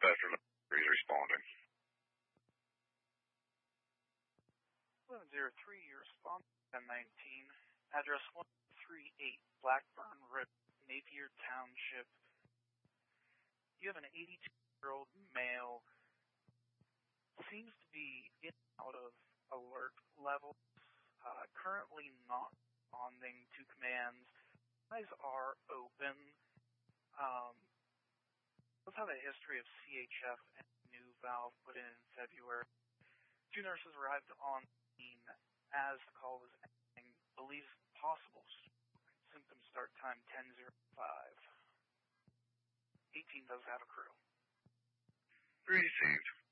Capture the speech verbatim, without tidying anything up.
Dispatcher, he's responding. eleven oh three, you respond ten nineteen. Address one three eight Blackburn Road, Napier Township. You have an eighty-two-year-old male. Seems to be in and out of alert levels. Uh, currently not responding to commands. Eyes are open. Um, does have a history of C H F and new valve put in in February. Two nurses arrived on scene as the call was ending. Believes possible symptom start time ten oh five. eighteen does have a crew. Received.